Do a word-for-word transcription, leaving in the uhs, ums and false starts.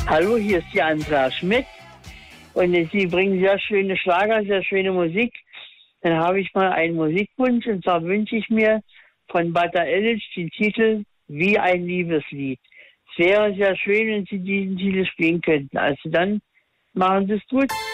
Hallo, hier ist die Andrea Schmidt und Sie bringen sehr schöne Schlager, sehr schöne Musik. Dann habe ich mal einen Musikwunsch und zwar wünsche ich mir von Bata Elic den Titel Wie ein Liebeslied. Es wäre sehr schön, wenn Sie diesen Titel spielen könnten. Also dann machen Sie es gut.